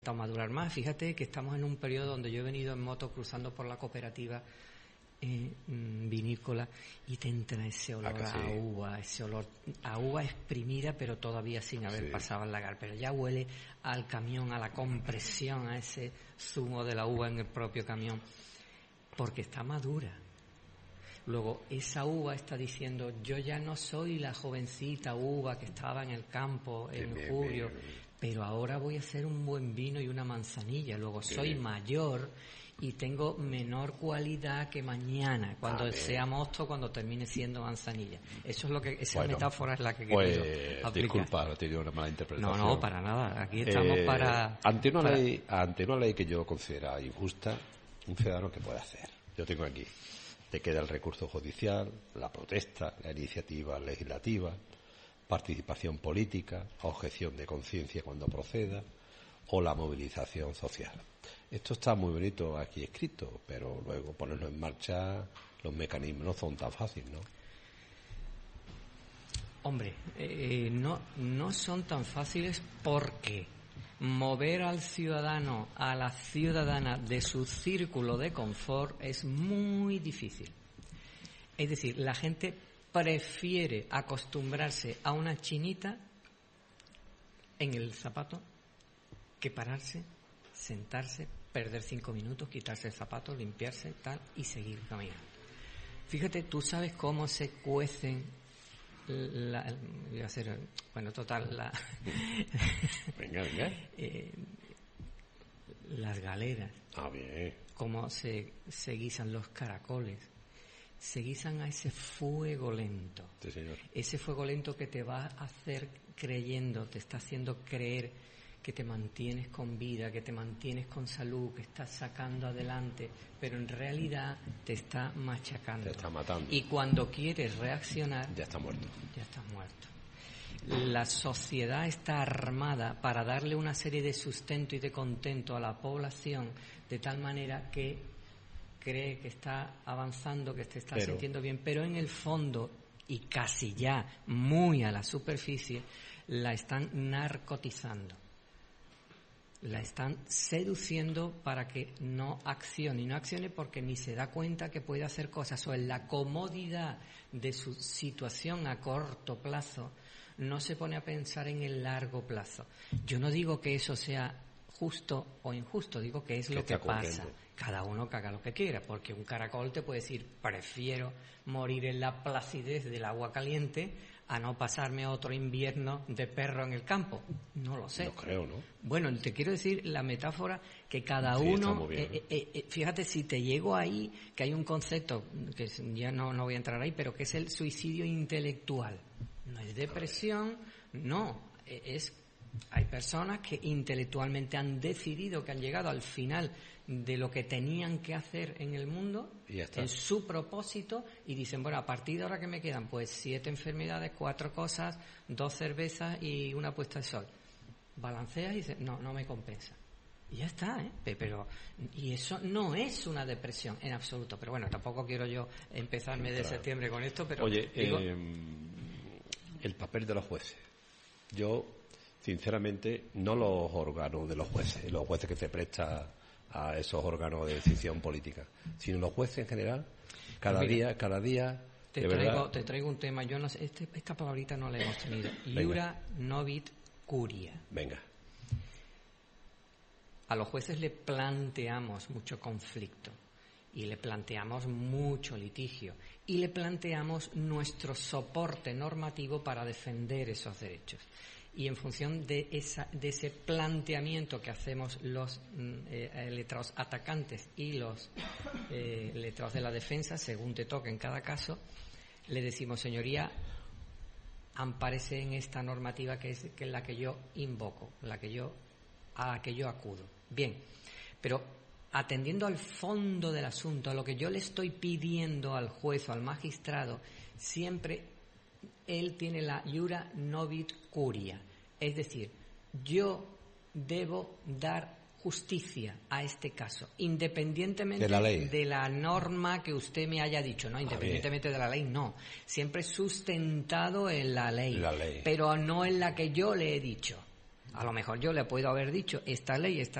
madurar más. Fíjate que estamos en un periodo donde yo he venido en moto cruzando por la cooperativa vinícola y te entra ese olor a uva, ese olor a uva exprimida pero todavía sin haber pasado el lagar, pero ya huele al camión, a la compresión, a ese zumo de la uva en el propio camión, porque está madura. Luego esa uva está diciendo: yo ya no soy la jovencita uva que estaba en el campo en julio, pero ahora voy a hacer un buen vino y una manzanilla. Luego soy mayor y tengo menor cualidad que mañana, cuando sea mosto, cuando termine siendo manzanilla. Eso es lo que, esa metáfora es la que quiero yo aplicar. Disculpa, no te digo una mala interpretación. No, para nada. Aquí estamos para... Ante una ley que yo considero injusta, un ciudadano, ¿qué puede hacer? Yo tengo aquí: te queda el recurso judicial, la protesta, la iniciativa legislativa, participación política, objeción de conciencia cuando proceda, o la movilización social. Esto está muy bonito aquí escrito, pero luego ponerlo en marcha, los mecanismos no son tan fáciles, ¿no? Hombre, no son tan fáciles, porque mover al ciudadano, a la ciudadana de su círculo de confort es muy difícil. Es decir, la gente prefiere acostumbrarse a una chinita en el zapato que pararse, sentarse, perder 5 minutos, quitarse el zapato, limpiarse, tal, y seguir caminando. Fíjate, tú sabes cómo se cuecen Venga. Las galeras. Bien. Cómo se guisan los caracoles. Se guisan a ese fuego lento. Sí, señor. Ese fuego lento que te va a hacer creyendo, te está haciendo creer que te mantienes con vida, que te mantienes con salud, que estás sacando adelante, pero en realidad te está machacando. Te está matando. Y cuando quieres reaccionar... ya está muerto. Ya estás muerto. La sociedad está armada para darle una serie de sustento y de contento a la población, de tal manera que cree que está avanzando, que te está sintiendo bien, pero en el fondo, y casi ya muy a la superficie, la están narcotizando. La están seduciendo para que no accione. Y no accione porque ni se da cuenta que puede hacer cosas, o en la comodidad de su situación a corto plazo no se pone a pensar en el largo plazo. Yo no digo que eso sea justo o injusto, digo que es lo que pasa. Cada uno que haga lo que quiera, porque un caracol te puede decir: prefiero morir en la placidez del agua caliente a no pasarme otro invierno de perro en el campo. No lo sé. No creo, ¿no? Bueno, te quiero decir la metáfora que cada uno... fíjate, si te llego ahí, que hay un concepto, que ya no voy a entrar ahí, pero que es el suicidio intelectual. No es depresión, no, es... Hay personas que intelectualmente han decidido que han llegado al final de lo que tenían que hacer en el mundo, en su propósito, y dicen: bueno, a partir de ahora, ¿qué me quedan? Pues 7 enfermedades, 4 cosas, 2 cervezas y una puesta de sol. Balanceas y dices: no me compensa. Y ya está, y eso no es una depresión en absoluto. Pero bueno, tampoco quiero yo empezarme de septiembre con esto, pero... Oye, el papel de los jueces. Yo... sinceramente, no los órganos de los jueces que se prestan a esos órganos de decisión política, sino los jueces en general, cada día... Te traigo un tema, yo no sé, esta palabrita no la hemos tenido. Iura novit curia. Venga. A los jueces le planteamos mucho conflicto, y le planteamos mucho litigio, y le planteamos nuestro soporte normativo para defender esos derechos. Y en función de ese planteamiento que hacemos los letrados atacantes y los letrados de la defensa, según te toque en cada caso, le decimos: señoría, ampárese en esta normativa que es la que yo invoco, a la que yo acudo. Bien, pero atendiendo al fondo del asunto, a lo que yo le estoy pidiendo al juez o al magistrado, siempre él tiene la iura novit curia, es decir, yo debo dar justicia a este caso, independientemente de la norma que usted me haya dicho, no, independientemente de la ley, no, siempre sustentado en la ley, pero no en la que yo le he dicho. A lo mejor yo le puedo haber dicho, esta ley está